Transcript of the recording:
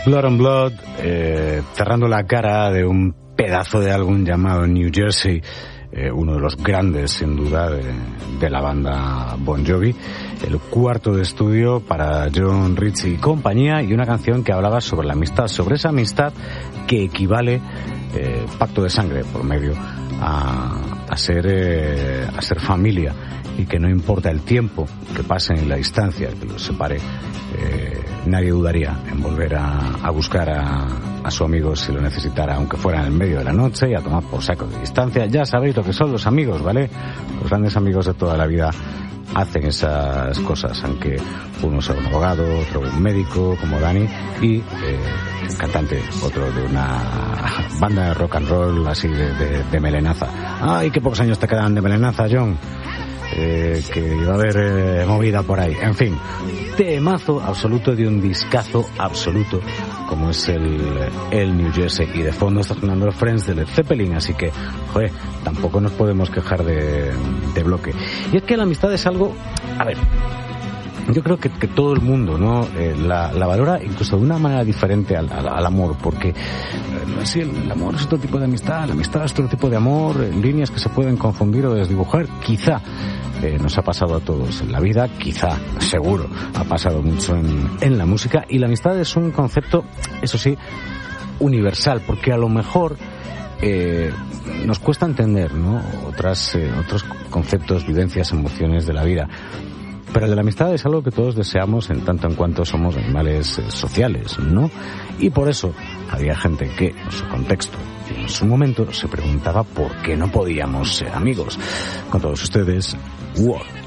Blood on Blood, cerrando la cara de un pedazo de álbum llamado New Jersey, uno de los grandes, sin duda, de la banda Bon Jovi, el cuarto de estudio para John Ritchie y compañía, y una canción que hablaba sobre la amistad, sobre esa amistad que equivale, pacto de sangre por medio, a ser familia, y que no importa el tiempo que pase en la distancia que los separe, nadie dudaría en volver a buscar a su amigo si lo necesitara, aunque fuera en el medio de la noche, y a tomar por saco de distancia. Ya sabéis lo que son los amigos, ¿vale? Los grandes amigos de toda la vida hacen esas cosas, aunque uno sea un abogado, otro un médico como Dani, y un cantante, otro de una banda de rock and roll así de melenaza. ¡Ay, qué pocos años te quedan de melenaza, John! Que iba a haber movida por ahí. En fin, temazo absoluto de un discazo absoluto como es el New Jersey, y de fondo está sonando el Friends de Led Zeppelin, así que, joder, tampoco nos podemos quejar de bloque. Y es que la amistad es algo, a ver, yo creo que todo el mundo, ¿no? La valora incluso de una manera diferente al amor, porque sí, el amor es otro tipo de amistad, la amistad es otro tipo de amor, líneas que se pueden confundir o desdibujar. Quizá nos ha pasado a todos en la vida, quizá, seguro, ha pasado mucho en la música, y la amistad es un concepto, eso sí, universal, porque a lo mejor nos cuesta entender, ¿no? Otros conceptos, vivencias, emociones de la vida. Pero el de la amistad es algo que todos deseamos en tanto en cuanto somos animales sociales, ¿no? Y por eso había gente que, en su contexto y en su momento, se preguntaba por qué no podíamos ser amigos. Con todos ustedes, War.